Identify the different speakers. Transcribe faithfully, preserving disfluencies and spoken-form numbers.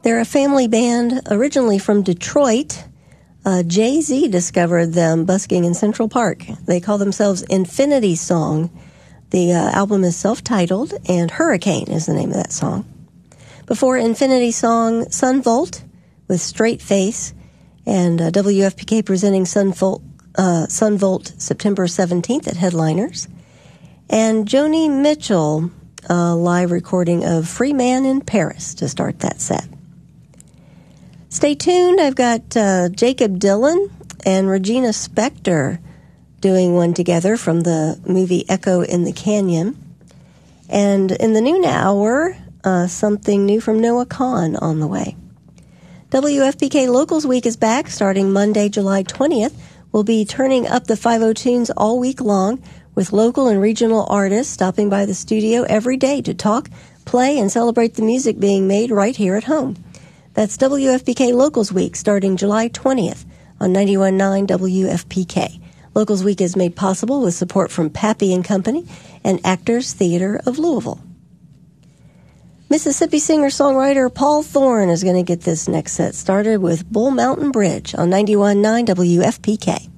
Speaker 1: They're a family band originally from Detroit. Uh, Jay-Z discovered them busking in Central Park. They call themselves Infinity Song. The uh, album is self-titled, and Hurricane is the name of that song. Before Infinity Song, Sun Volt with Straight Face, and uh, W F P K presenting Sun Volt, uh, Sun Volt September seventeenth at Headliners. And Joni Mitchell, a live recording of Free Man in Paris to start that set. Stay tuned. I've got uh, Jacob Dylan and Regina Spektor doing one together from the movie Echo in the Canyon. And in the noon hour, uh, something new from Noah Kahan on the way. W F P K Locals Week is back starting Monday, July twentieth. We'll be turning up the five oh tunes all week long with local and regional artists stopping by the studio every day to talk, play, and celebrate the music being made right here at home. That's W F P K Locals Week starting July twentieth on ninety-one point nine W F P K. Locals Week is made possible with support from Pappy and Company and Actors Theater of Louisville. Mississippi singer-songwriter Paul Thorne is going to get this next set started with Bull Mountain Bridge on ninety-one point nine W F P K.